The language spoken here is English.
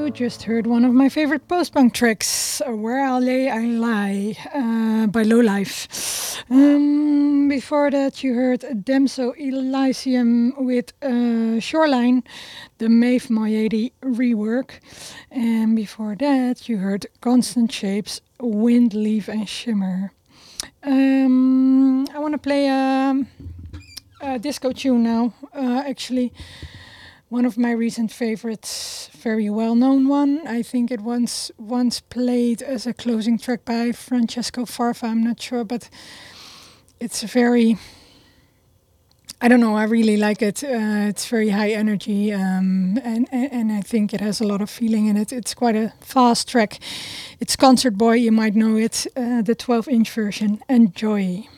just heard one of my favorite post-punk tracks, Where I Lay, I Lie, by Lowlife. Before that, you heard Damso Elysium with Shoreline, the Maeve Moyedi rework. And before that, you heard Constant Shapes, Wind, Leaf and Shimmer. I want to play a disco tune now, actually. One of my recent favorites, very well-known one. I think it once played as a closing track by Francesco Farfa, I'm not sure, but it's very, I don't know, I really like it. It's very high energy, and I think it has a lot of feeling in it. It's quite a fast track. It's Concert Boy, you might know it, the 12-inch version. Enjoy.